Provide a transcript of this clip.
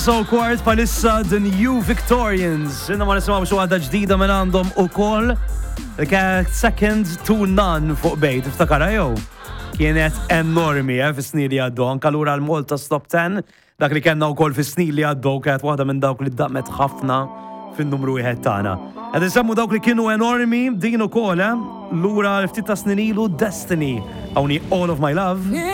So kwart palissa The New Victorians. Inna ma nisimaw xo għadda ġdida minn għandhom u koll. Second to none fuq bejt, iftakara jow. Kienet enormi, fis-snin li għaddu. Anka lura l-Malta Top 10, dak li kena u koll fis-snin li għaddu, kienet waħda minn dawk li d-dammet ħafna fin-numru wieħed tagħna. Qed insemmu dawk li kienu enormi, din ukoll, lura l-ftit ta' snin ilu Destiny. Hawnhi All of My Love.